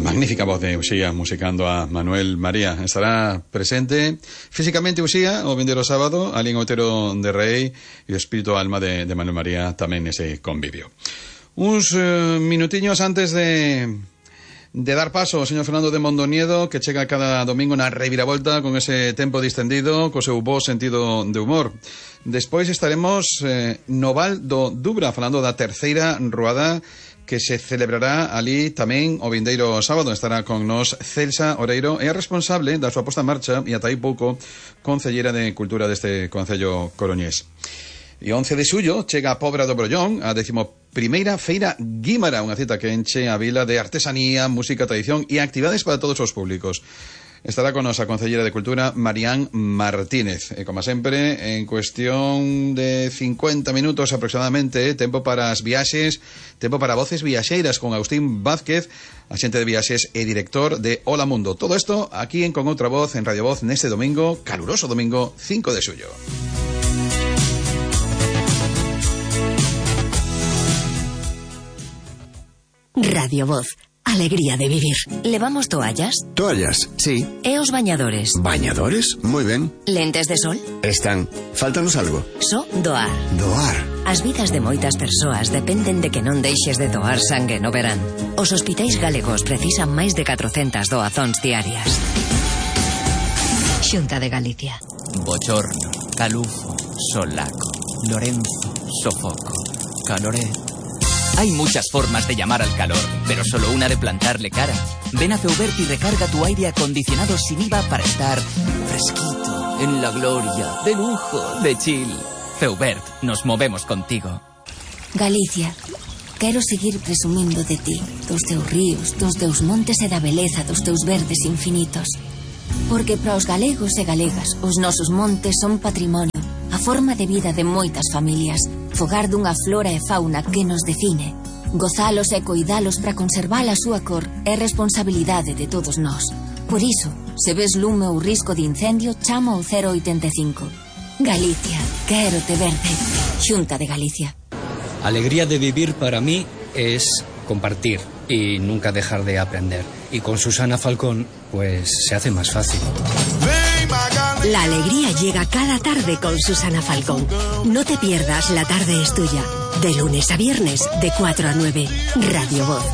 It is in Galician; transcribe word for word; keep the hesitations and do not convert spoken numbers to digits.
magnífica voz de Uxía musicando a Manuel María. Estará presente físicamente Uxía o vindeiro sábado ali en Outero de Rei e o espírito alma de, de Manuel María tamén nese convivio. Uns uh, minutiños antes de de dar paso ao señor Fernando de Mondoñedo, que chega cada domingo na reviravolta con ese tempo distendido, co seu bo sentido de humor. Despois estaremos eh, no Val do Dubra falando da terceira ruada que se celebrará ali tamén o vindeiro sábado. Estará con nos Celsa Oreiro, é a responsable da súa posta en marcha e ata aí pouco concellera de Cultura deste concello coruñés. E once de xullo chega a Pobra do Brollón a décimo primeira Feira Guímara, unha cita que enche a vila de artesanía, música, tradición e actividades para todos os públicos. Estará con nos a concellera de Cultura Marián Martínez. E como sempre, en cuestión de cincuenta minutos aproximadamente, tempo para as viaxes, tempo para voces viaxeiras con Agustín Vázquez, axente de viaxes e director de Hola Mundo. Todo isto aquí en Con Outra Voz, en Radio Voz, neste domingo, caluroso domingo, cinco de xullo. Radio Voz. Alegría de vivir. ¿Levamos toallas? Toallas, sí. E os bañadores? ¿Bañadores? Muy ben. Lentes de sol? Están. Fáltanos algo. So doar. Doar. As vidas de moitas persoas dependen de que non deixes de doar sangue no verán. Os hospitais galegos precisan máis de catrocentas doazóns diarias. Xunta de Galicia. Bochorno, calufo, solaco, Lorenzo, sofoco, caloré. Hay muchas formas de llamar al calor, pero solo una de plantarle cara. Ven a Feubert y recarga tu aire acondicionado sin I V A para estar fresquito, en la gloria, de lujo, de chill. Feubert, nos movemos contigo. Galicia, quero seguir presumindo de ti, dos teus ríos, dos teus montes e da beleza dos teus verdes infinitos. Porque para os galegos e galegas, os nosos montes son patrimonio, a forma de vida de moitas familias, fogar dunha flora e fauna que nos define. Gozalos e coidalos para conservar a súa cor é responsabilidade de todos nós. Por iso, se ves lume ou risco de incendio, chama ao cero oitenta e cinco. Galicia, quero te verde. Xunta de Galicia. Alegría de vivir para mí es compartir y nunca dejar de aprender. Y con Susana Falcón, pues se hace más fácil. La alegría llega cada tarde con Susana Falcón. No te pierdas La Tarde es Tuya. De lunes a viernes, de cuatro a nueve. Radio Voz.